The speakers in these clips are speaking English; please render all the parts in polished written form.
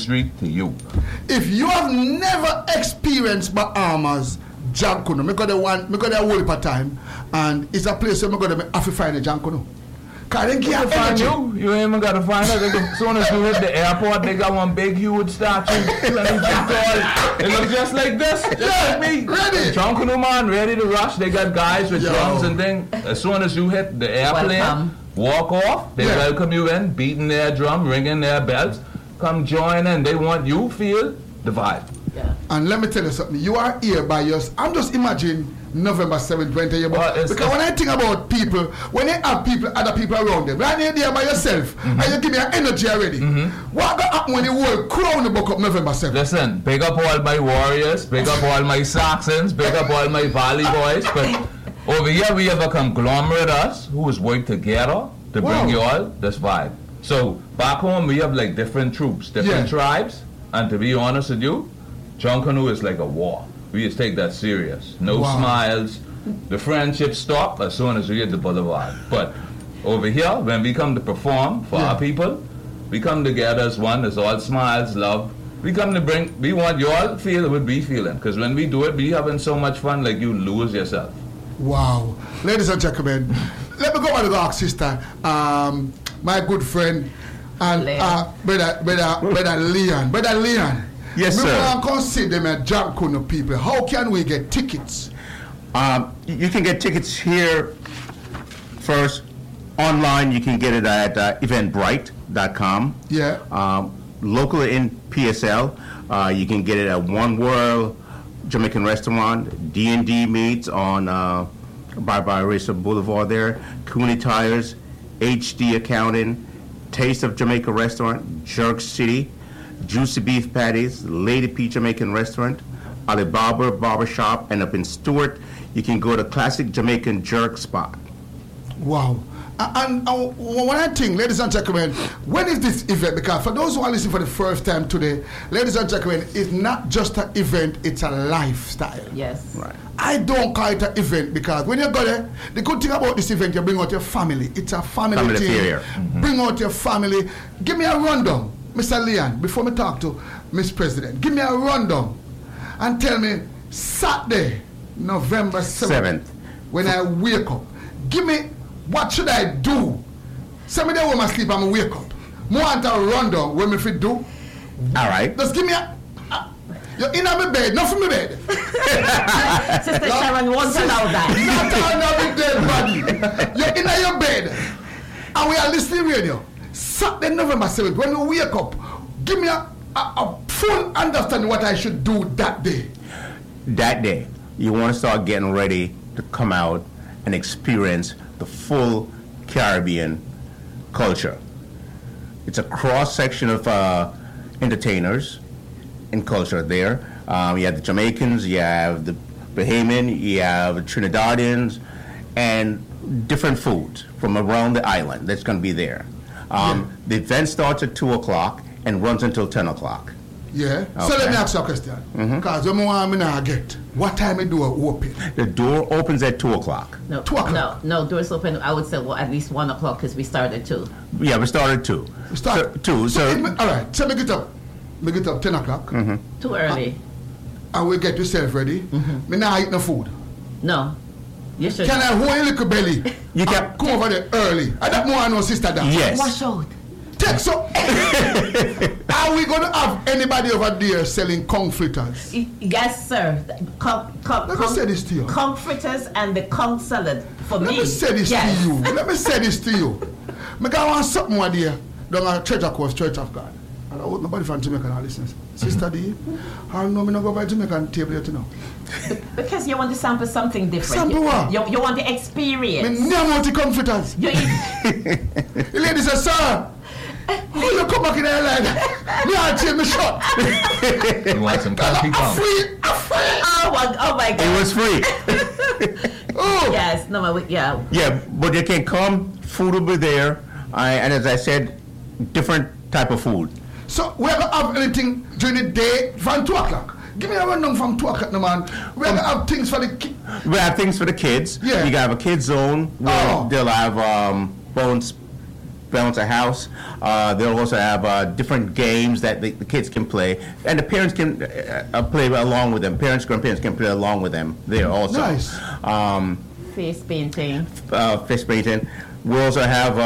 history to you. If you have never experienced Bahamas, Jankuno, me go there a whole heap of time, and it's a place where me go there have to find a Jankuno. Cause they give Find energy. you ain't even gotta find it. As soon as you hit the airport, they got one big, huge statue. It looks just like this. Just like me. Ready. Junkanoo man, ready to rush. They got guys with drums and things. As soon as you hit the airplane, walk off. They welcome you in, beating their drum, ringing their bells. Come join in. They want you feel the vibe. Yeah. And let me tell you something. You are here by yours. I'm just imagining November 7th, 20 years. Because when I think about people, when you have people, other people around them, right there by yourself, and you give me an energy already. What gonna happen when the world crown the book up November 7th? Listen, big up all my Warriors, big up all my Saxons, big up all my Valley boys. But over here we have a conglomerate us who has worked together to bring you all this vibe. So back home we have like different troops, different tribes, and to be honest with you, Junkanoo is like a war. We just take that serious. No smiles. The friendship stop as soon as we hit the boulevard. But over here, when we come to perform for our people, we come together as one. It's all smiles, love. We come to we want you all to feel what we feeling. Because when we do it, we having so much fun like you lose yourself. Wow. Ladies and gentlemen, let me go back to our sister, my good friend, and brother Leon. Brother Leon. Yes, sir. We want to consider them a Jankuno people. How can we get tickets? You can get tickets here first. Online, you can get it at eventbrite.com. Yeah. Locally in PSL, you can get it at One World Jamaican Restaurant, D&D Meats on by Racer Boulevard there, Cooney Tires, HD Accounting, Taste of Jamaica Restaurant, Jerk City, Juicy Beef Patties, Lady P Jamaican Restaurant, Alibaba Barbershop, and up in Stewart, you can go to Classic Jamaican Jerk Spot. Wow. And when I think, ladies and gentlemen, when is this event? Because for those who are listening for the first time today, ladies and gentlemen, it's not just an event, it's a lifestyle. Yes. Right. I don't call it an event because when you go there, the good thing about this event, you bring out your family. It's a family thing. Bring out your family. Give me a rundown, Mr. Leon, before me talk to Miss President. Give me a rundown and tell me Saturday, November 7th, when I wake up. Give me, what should I do? Some day when I sleep, I'm wake up. More want a rundown when me fit do. All right. Just give me you're in my bed, not from my bed. Sister Sharon won't allow that. Not another dead body. You're in your bed. And we are listening radio. Saturday, November 7th, when we wake up, give me a full understanding what I should do that day. That day, you want to start getting ready to come out and experience the full Caribbean culture. It's a cross-section of entertainers and culture there. You have the Jamaicans, you have the Bahamian, you have the Trinidadians, and different foods from around the island that's going to be there. The event starts at 2 o'clock and runs until 10 o'clock. Yeah. Okay. So let me ask you a question. Because when I get, what time the door open? The door opens at 2 o'clock. No, 2 o'clock. No, doors open. I would say at least 1 o'clock because we started 2. Yeah, we started 2. We start 2. So all right. So make it up. Make it up 10 o'clock. Too early. And we get yourself ready. Me not eat no food. No. You should. Can I hold your little belly? You can come over there early. I don't know no sister that. Yes. Wash out. Take so. Are we going to have anybody over there selling conch fritters? Yes, sir. Let me say this to you. Conch fritters and the conch salad for me. Let me say this to you. Let me say this to you. I want something more there. Down at Church of Course, Church of God. And I hope nobody from Jamaica now listens. Sister D, I know me not go by Jamaican table yet, you know. Because you want to sample something different. Sample what? You want the experience. Me never want to conch fritters. The lady says, sir, who you come back in there like that? Me I change me shot. You want some coffee? I'm free. Oh my God. It was free. Oh. Yes. No, yeah. Yeah, but you can come. Food will be there. And as I said, different type of food. So we're going to have anything during the day from 2 o'clock. Give me a rundown from 2 o'clock, no man. We're going to have things for the kids. We have things for the kids. Yeah. You got to have a kids zone where they'll have bones bounce a house. They'll also have different games that the kids can play, and the parents can play along with them. Parents, grandparents can play along with them there also. Nice. Face painting. Face painting. We also have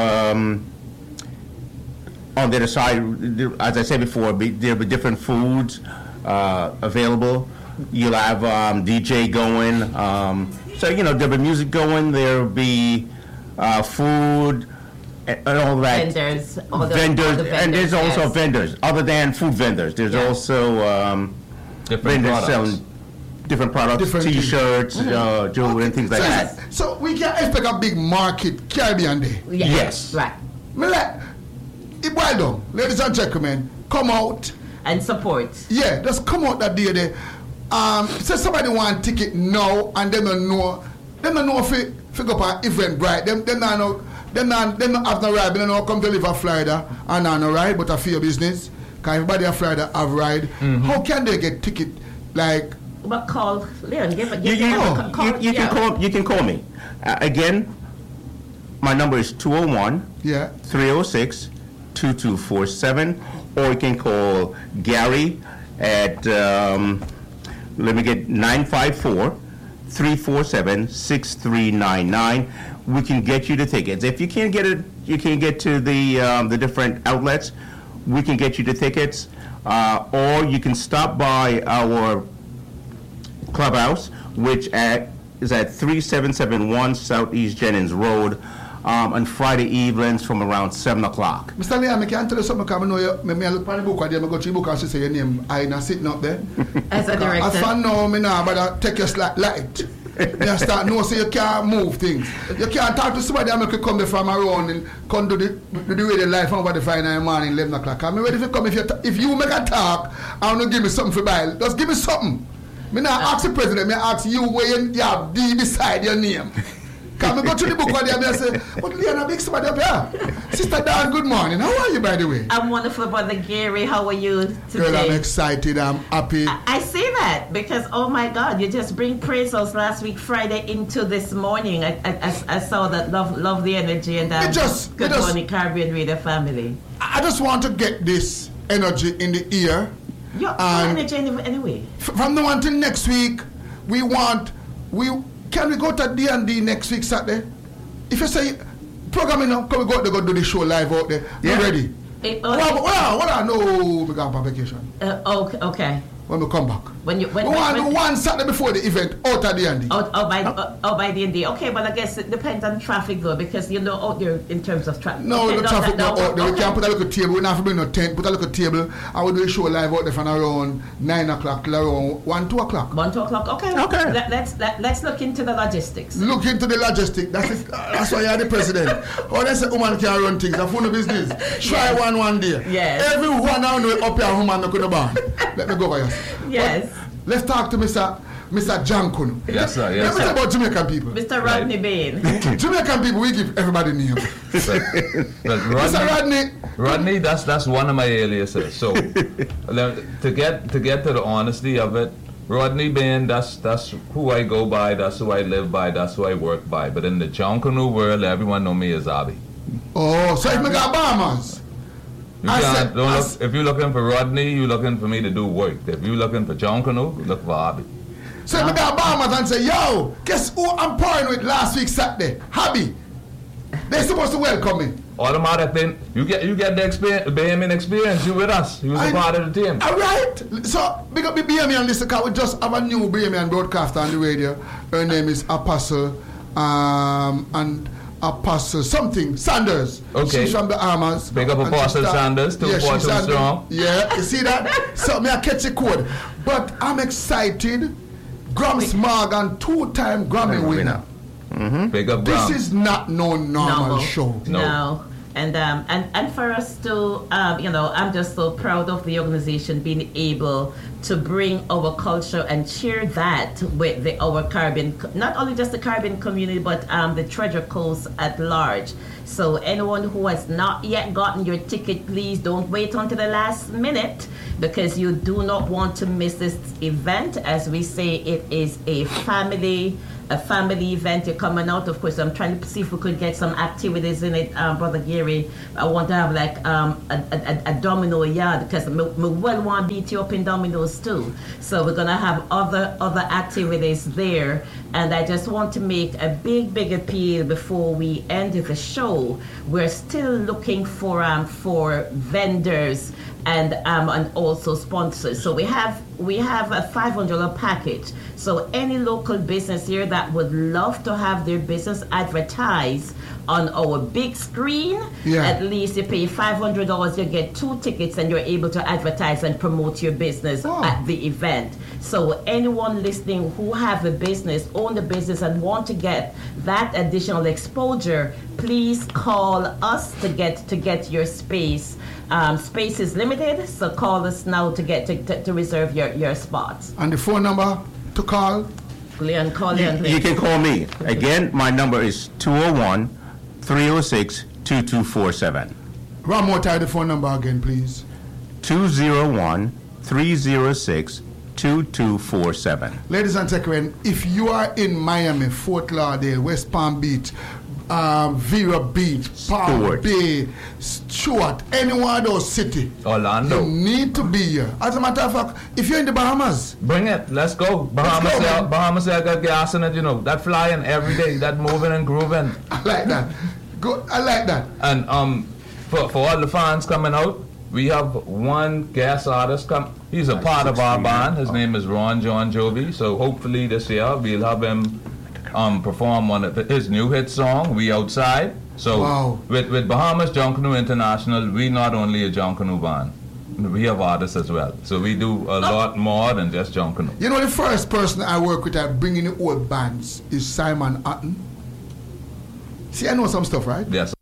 on the other side, as I said before, there'll be different foods available. You'll have DJ going. So, there'll be music going. There'll be food and all that. Vendors. And there's also vendors, other than food vendors. There's also Different vendors products. selling different products, T-shirts, jewelry, and things like that. So we can expect a big market Caribbean Day. Yes. Right. Me let it boil down, ladies and gentlemen, come out. And support. Yeah, just come out that day there. Say somebody want ticket now and them don't know if you go for Eventbrite. Them not have no ride. They don't know come to live in Florida and not no ride, but a fear business. Cause everybody in Florida have ride. How can they get ticket like? But call Leon. You can call me. Again, my number is 201 Yeah. 306 2247, or you can call Gary at 954 347 6399. We can get you the tickets. If you can't get it, you can't get to the different outlets. We can get you the tickets, or you can stop by our clubhouse, which is at 3771 Southeast Jennings Road. On Friday evenings from around 7 o'clock. Mr. Liam, I can tell you something because I know you. I look at the book, I go to the book and she say your name. I not sitting up there. As a director. As for now, me now, but I take your light. You start know so you can't move things. You can't talk to somebody and make you come there from around and come do the radio live from about the 5 in the morning, 11 o'clock. I'm ready to come. If you make a talk, I want to give me something for buy. Just give me something. Me not ask the president, me ask you where you have D beside your name. Can we go to the book one day and I say, but Leon, big somebody up here. Sister Dan, good morning. How are you, by the way? I'm wonderful, Brother Gary. How are you today? Girl, I'm excited. I'm happy. I say that because, oh my God, you just bring praise us last week, Friday, into this morning. I saw that. Love the energy. And good morning, Caribbean Radio family. I just want to get this energy in the ear. Your energy anyway. From now until next week, can we go to D&D next week Saturday? If you say programming now, can we go out there go do the show live out there? Yeah. You ready? Well, I know we got on vacation. Okay. When we come back. We want to do one Saturday before the event out at D&D. By D&D. Okay, but I guess it depends on traffic though, because out there in terms of traffic. No, okay, the traffic not out there. Okay. We can't put a little table. We don't have to bring no tent. Put a little table. I will do a show live out there from around 9 o'clock till around 1, 2 o'clock. 1, 2 o'clock. Okay. Let's look into the logistics. Look into the logistics. That's why you're the president. Oh, that's a woman can run things. That's no business. Try one day. Yes. Everyone I know up here, woman, not going to ban. Let me go by you. Yes. But let's talk to Mr. John Kuno. Yes, sir. Let me talk about Jamaican people. Mr. Rodney Bain. Jamaican people, we give everybody name. Mr. Rodney, that's one of my aliases. So to get to the honesty of it, Rodney Bain, that's who I go by, that's who I live by, that's who I work by. But in the John Canoe world, everyone know me as Abby. Oh, so if me got Bahamas. If you're looking for Rodney, you're looking for me to do work. If you're looking for John Canoe, look for Abby. So if me got Bahamas and say, yo, guess who I'm pouring with last week Saturday? Abby. They're supposed to welcome me. Automatic thing, you get the Bahamian experience. You with us. You was a part of the team. All right. So big up the Bahamian listener, because we just have a new Bahamian broadcaster on the radio. Her name is Apostle and Apostle something Sanders. Okay. She's from the Bahamas. Big up Apostle Sanders, 242 strong. Yeah, you see that? So me I catch a code. But I'm excited. Grams Morgan, 2-time Grammy winner. Mm-hmm. Big up This is not no normal show. No. And for us to, I'm just so proud of the organization being able to bring our culture and share that with our Caribbean, not only just the Caribbean community, but the Treasure Coast at large. So anyone who has not yet gotten your ticket, please don't wait until the last minute, because you do not want to miss this event. As we say, it is a family a family event. You're coming out, of course. I'm trying to see if we could get some activities in it, Brother Gary. I want to have like a domino yard because we well want to beat you up in dominoes too. So we're gonna have other activities there, and I just want to make a big appeal before we end the show. We're still looking for vendors and also sponsors. So we have a $500 package. So any local business here that would love to have their business advertised on our big screen, at least you pay $500, you get 2 tickets, and you're able to advertise and promote your business at the event. So anyone listening who have a business, own a business, and want to get that additional exposure, please call us to get your space. Space is limited, so call us now to reserve your spots. And the phone number to call? Leon, call Leon. You can call me. Again, my number is 201-306-2247. One more time the phone number again, please. 201-306-2247. Ladies and gentlemen, if you are in Miami, Fort Lauderdale, West Palm Beach, Vera Beach, Palm Bay, Stuart, any one of those cities, Orlando, you need to be here. As a matter of fact, if you're in the Bahamas, bring it. Let's go. Bahamas, I got gas in it. That flying every day, that moving and grooving. I like that. Good. I like that. And for all the fans coming out, we have one guest artist come. He's a part of our band. His name is Ron John Jovi. So hopefully this year we'll have him perform one of his new hit song, We Outside. So with Bahamas John Canoe International, we not only a John Canoe band, we have artists as well. So we do a lot more than just John Canoe. You know, the first person I work with at bringing the old bands is Simon Hutton. See, I know some stuff, right? Yes.